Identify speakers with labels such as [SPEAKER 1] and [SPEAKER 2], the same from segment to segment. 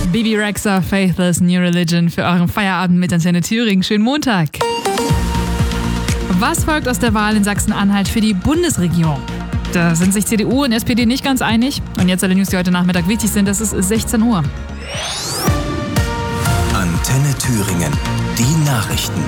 [SPEAKER 1] Bebe Rexha, Faithless New Religion für euren Feierabend mit Antenne Thüringen. Schönen Montag. Was folgt aus der Wahl in Sachsen-Anhalt für die Bundesregierung? Da sind sich CDU und SPD nicht ganz einig. Und jetzt alle News, die heute Nachmittag wichtig sind. Das ist 16 Uhr.
[SPEAKER 2] Antenne Thüringen. Die Nachrichten.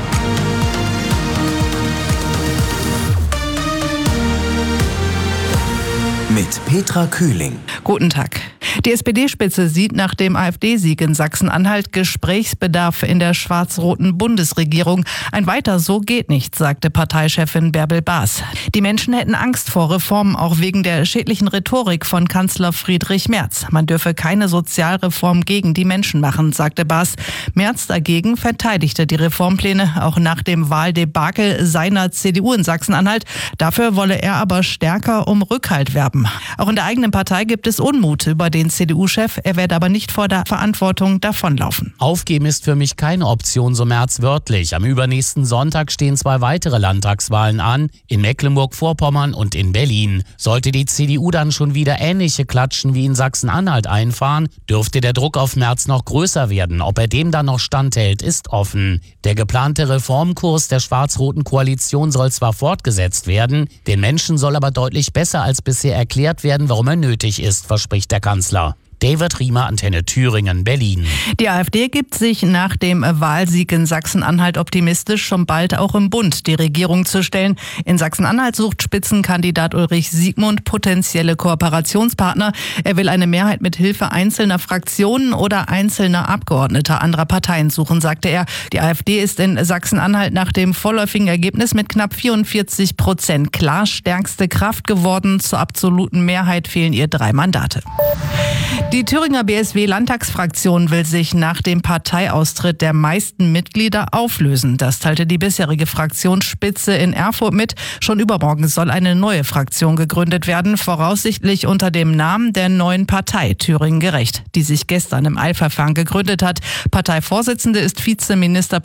[SPEAKER 2] Mit Petra Kühling.
[SPEAKER 3] Guten Tag. Die SPD-Spitze sieht nach dem AfD-Sieg in Sachsen-Anhalt Gesprächsbedarf in der schwarz-roten Bundesregierung. Ein Weiter so geht nicht, sagte Parteichefin Bärbel Baas. Die Menschen hätten Angst vor Reformen, auch wegen der schädlichen Rhetorik von Kanzler Friedrich Merz. Man dürfe keine Sozialreform gegen die Menschen machen, sagte Baas. Merz dagegen verteidigte die Reformpläne, auch nach dem Wahldebakel seiner CDU in Sachsen-Anhalt. Dafür wolle er aber stärker um Rückhalt werben. Auch in der eigenen Partei gibt es Unmut über den CDU-Chef. Er werde aber nicht vor der Verantwortung davonlaufen.
[SPEAKER 4] Aufgeben ist für mich keine Option, so Merz wörtlich. Am übernächsten Sonntag stehen 2 weitere Landtagswahlen an, in Mecklenburg-Vorpommern und in Berlin. Sollte die CDU dann schon wieder ähnliche Klatschen wie in Sachsen-Anhalt einfahren, dürfte der Druck auf Merz noch größer werden. Ob er dem dann noch standhält, ist offen. Der geplante Reformkurs der schwarz-roten Koalition soll zwar fortgesetzt werden, den Menschen soll aber deutlich besser als bisher erklärt werden, warum er nötig ist, verspricht der Kanzler. David Riemer, Antenne Thüringen, Berlin.
[SPEAKER 3] Die AfD gibt sich nach dem Wahlsieg in Sachsen-Anhalt optimistisch, schon bald auch im Bund die Regierung zu stellen. In Sachsen-Anhalt sucht Spitzenkandidat Ulrich Siegmund potenzielle Kooperationspartner. Er will eine Mehrheit mit Hilfe einzelner Fraktionen oder einzelner Abgeordneter anderer Parteien suchen, sagte er. Die AfD ist in Sachsen-Anhalt nach dem vorläufigen Ergebnis mit knapp 44% klar stärkste Kraft geworden. Zur absoluten Mehrheit fehlen ihr 3 Mandate. Die Thüringer BSW-Landtagsfraktion will sich nach dem Parteiaustritt der meisten Mitglieder auflösen. Das teilte die bisherige Fraktionsspitze in Erfurt mit. Schon übermorgen soll eine neue Fraktion gegründet werden, voraussichtlich unter dem Namen der neuen Partei Thüringen Gerecht, die sich gestern im Eilverfahren gegründet hat. Parteivorsitzende ist Vizeminister